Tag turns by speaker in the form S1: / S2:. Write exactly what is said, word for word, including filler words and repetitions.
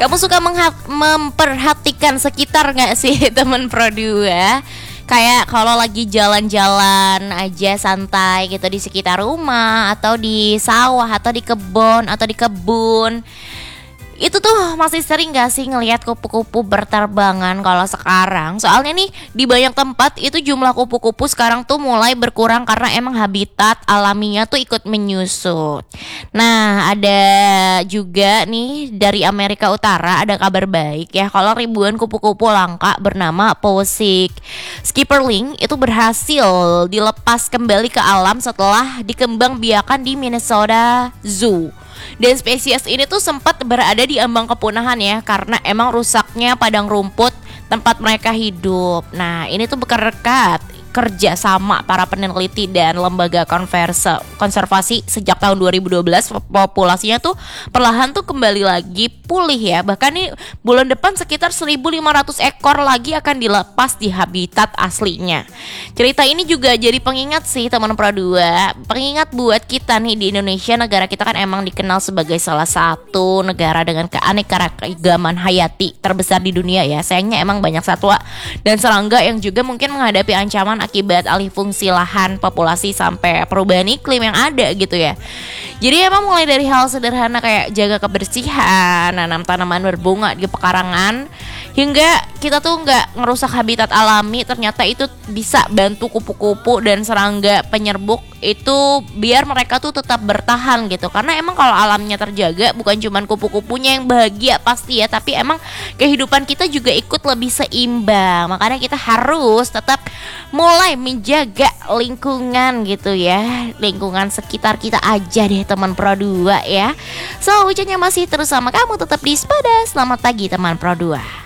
S1: Kamu suka mengha- memperhatikan sekitar nggak sih teman Pro dua? Kayak kalau lagi jalan-jalan aja santai gitu di sekitar rumah, atau di sawah, atau di kebun, atau di kebun, itu tuh masih sering gak sih ngelihat kupu-kupu berterbangan kalau sekarang? Soalnya nih di banyak tempat itu jumlah kupu-kupu sekarang tuh mulai berkurang karena emang habitat alaminya tuh ikut menyusut. Nah, ada juga nih dari Amerika Utara ada kabar baik ya, kalau ribuan kupu-kupu langka bernama Posik Skipperling itu berhasil dilepas kembali ke alam setelah dikembangbiakan di Minnesota Zoo. Dan spesies ini tuh sempat berada di ambang kepunahan ya, karena emang rusaknya padang rumput tempat mereka hidup. Nah, ini tuh berkat kerja sama para peneliti dan lembaga konverse, konservasi sejak tahun dua ribu dua belas populasinya tuh perlahan tuh kembali lagi pulih ya. Bahkan nih bulan depan sekitar seribu lima ratus ekor lagi akan dilepas di habitat aslinya. Cerita ini juga jadi pengingat sih teman Pro dua, pengingat buat kita nih di Indonesia. Negara kita kan emang dikenal sebagai salah satu negara dengan keanekaragaman hayati terbesar di dunia ya. Sayangnya emang banyak satwa dan serangga yang juga mungkin menghadapi ancaman akibat alih fungsi lahan, populasi, sampai perubahan iklim yang ada gitu ya. Jadi emang mulai dari hal sederhana kayak jaga kebersihan, nanam tanaman berbunga di pekarangan, hingga kita tuh nggak ngerusak habitat alami, ternyata itu bisa bantu kupu-kupu dan serangga penyerbuk itu biar mereka tuh tetap bertahan gitu. Karena emang kalau alamnya terjaga, bukan cuman kupu-kupunya yang bahagia pasti ya, tapi emang kehidupan kita juga ikut lebih seimbang. Makanya kita harus tetap mulai menjaga lingkungan gitu ya, lingkungan sekitar kita aja deh teman Pro dua ya. So, hujannya masih terus sama kamu, tetap di Spada. Selamat pagi teman Pro dua.